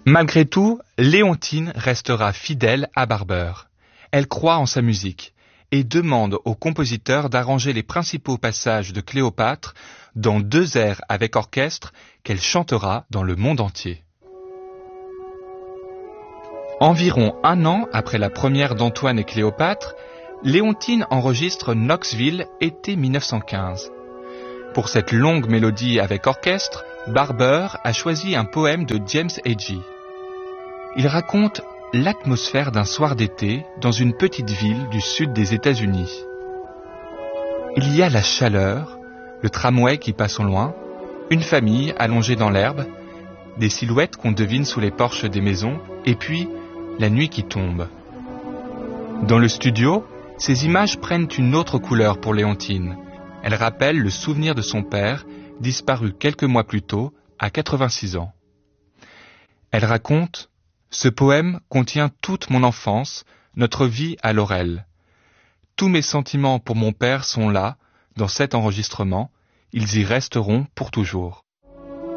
Malgré tout, Léontine restera fidèle à Barber. Elle croit en sa musique et demande au compositeur d'arranger les principaux passages de Cléopâtre dans 2 airs avec orchestre qu'elle chantera dans le monde entier. Environ 1 an après la première d'Antoine et Cléopâtre, Léontine enregistre Knoxville, été 1915. Pour cette longue mélodie avec orchestre, Barber a choisi un poème de James Agee. Il raconte l'atmosphère d'un soir d'été dans une petite ville du sud des États-Unis. Il y a la chaleur, le tramway qui passe au loin, une famille allongée dans l'herbe, des silhouettes qu'on devine sous les porches des maisons, et puis la nuit qui tombe. Dans le studio, ces images prennent une autre couleur pour Léontine. Elles rappellent le souvenir de son père, disparu quelques mois plus tôt, à 86 ans. Elle raconte « Ce poème contient toute mon enfance, notre vie à Laurel. Tous mes sentiments pour mon père sont là, dans cet enregistrement, ils y resteront pour toujours. »